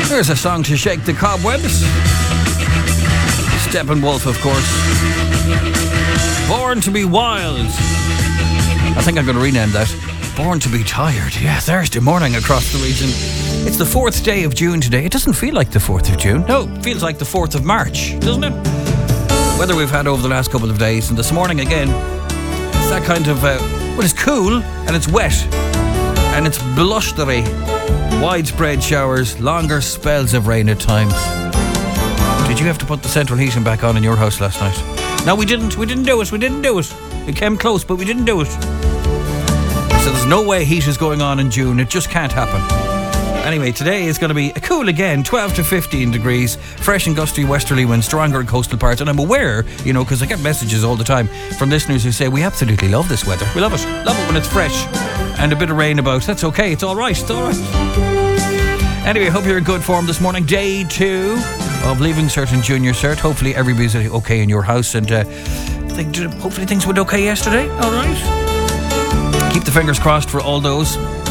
Here's a song to shake the cobwebs. Steppenwolf, of course. Born to be Wild. I think I'm going to rename that. Born to be Tired. Yeah, Thursday morning across the region. It's the 4th day of June today. It doesn't feel like the 4th of June. No, it feels like the 4th of March, doesn't it? Weather we've had over the last couple of days, and this morning again, it's that kind of, well, it's cool and it's wet and it's blustery. Widespread showers, longer spells of rain at times. Did you have to put the central heating back on in your house last night? No, we didn't do it. It came close, but we didn't do it. So there's no way heat is going on in June. It just can't happen. Anyway, today is going to be cool again, 12 to 15 degrees, fresh and gusty westerly winds, stronger in coastal parts. And I'm aware, because I get messages all the time from listeners who say, we absolutely love this weather. We love it. Love it when it's fresh and a bit of rain about. That's okay. It's all right. It's all right. Anyway, hope you're in good form this morning. Day 2 of Leaving Cert and Junior Cert. Hopefully everybody's okay in your house, and hopefully things went okay yesterday. All right. Keep the fingers crossed for all those.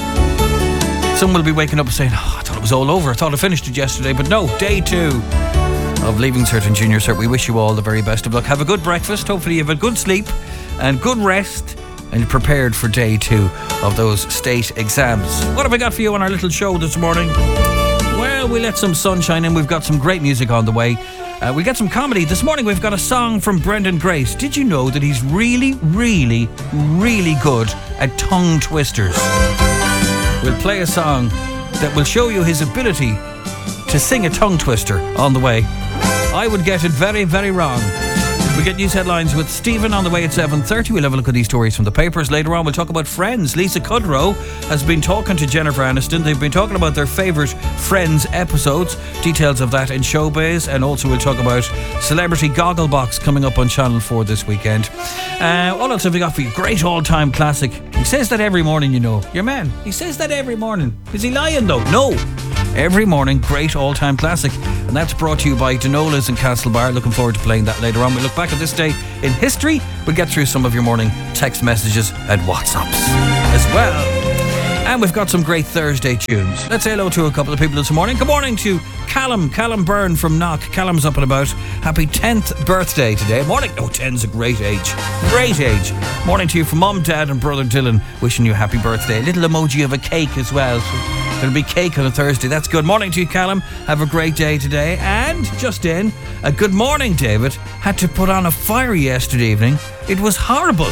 Some will be waking up and saying, I thought it was all over. I thought I finished it yesterday. But no, day 2 of Leaving Cert and Junior Cert. We wish you all the very best of luck. Have a good breakfast. Hopefully you have a good sleep and good rest, and you're prepared for day 2 of those state exams. What have I got for you on our little show this morning? Well, we let some sunshine in. We've got some great music on the way. We got some comedy. This morning we've got a song from Brendan Grace. Did you know that he's really, really, really good at tongue twisters? We'll play a song that will show you his ability to sing a tongue twister on the way. I would get it very, very wrong. We get news headlines with Stephen on the way at 7:30. We'll have a look at these stories from the papers. Later on, we'll talk about Friends. Lisa Kudrow has been talking to Jennifer Aniston. They've been talking about their favourite Friends episodes. Details of that in Showbiz. And also we'll talk about Celebrity Gogglebox coming up on Channel 4 this weekend. What else have we got for you? Great all-time classic. He says that every morning, Your man, he says that every morning. Is he lying, though? No. Every morning, great all-time classic. And that's brought to you by Denola's in Castlebar. Looking forward to playing that later on. We'll look back at this day in history. We'll get through some of your morning text messages and WhatsApps as well. And we've got some great Thursday tunes. Let's say hello to a couple of people this morning. Good morning to Callum Byrne from Knock. Callum's up and about. Happy 10th birthday today. Morning. Oh, 10's a great age. Great age. Morning to you from Mum, Dad and Brother Dylan. Wishing you a happy birthday. A little emoji of a cake as well. So there'll be cake on a Thursday. That's good. Morning to you, Callum. Have a great day today. And just in, a good morning, David. Had to put on a fire yesterday evening. It was horrible.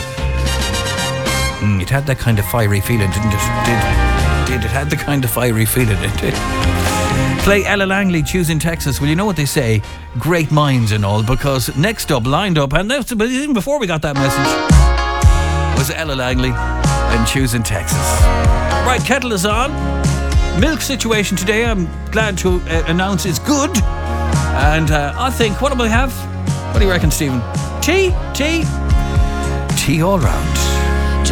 It had that kind of fiery feeling, didn't it? It had the kind of fiery feeling, didn't it? Play Ella Langley, Choosing Texas. Well, you know what they say, great minds and all, because next up, lined up, and even before we got that message, was Ella Langley and Choosing Texas. Right, kettle is on. Milk situation today, I'm glad to announce, is good. And I think, what do we have? What do you reckon, Stephen? Tea all round.